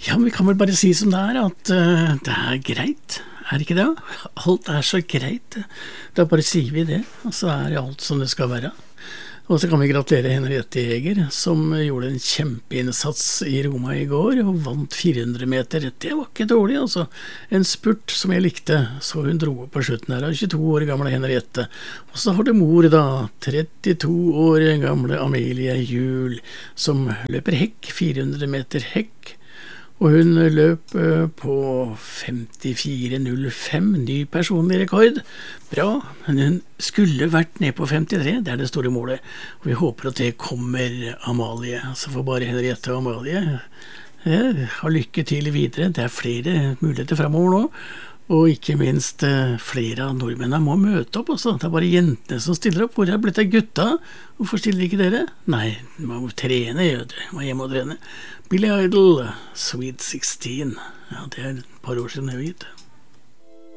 Ja, vi kan vel bare si som det at det greit, det ikke det? Alt så greit, da bare sier vi det, og så alt som det skal være. Og så kan vi gratulere Henriette Jæger, som gjorde en kjempeinnsats i Roma i går, og vant 400 meter. Det var ikke dårlig, altså. En spurt som jeg likte, så hun dro opp på slutten her, 22 år gamle Henriette. Og så har det mor da, 32 år gamle Amelie Juel, som løper hekk, 400 meter hekk. Og hun løp på 54,05, ny personlig rekord. Bra, men hun skulle vært ned på 53, det det store målet. Og vi håper at det kommer Amalie, så får bare Henriette og Amalie ha lykke til videre. Det flere muligheter fremover nå, og ikke minst flere av nordmennene må møte opp også. Det bare jentene som stiller opp. Hvor blitt det gutta? Hvorfor stiller ikke dere? Nei, man må trene, man må hjemme og trene. Billy Idol, Sweet 16. Ja, det et par år siden, jeg vet.